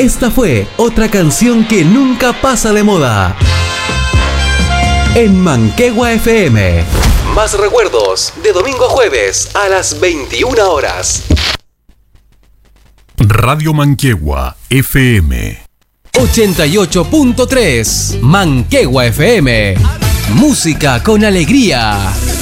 Esta fue otra canción que nunca pasa de moda. En Manquehua FM. Más recuerdos de domingo a jueves a las 21 horas. Radio Manquehua FM 88.3 Manquehua FM. Música con alegría.